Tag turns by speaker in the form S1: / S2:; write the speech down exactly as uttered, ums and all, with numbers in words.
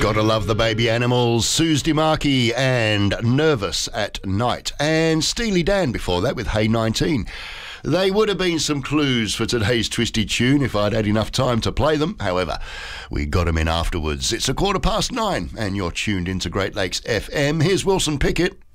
S1: Gotta love the baby animals, Suze DeMarchi and Nervous at Night. And Steely Dan before that with Hey nineteen. They would have been some clues for today's twisty tune if I'd had enough time to play them. However, we got them in afterwards. It's a quarter past nine and you're tuned into Great Lakes F M. Here's Wilson Pickett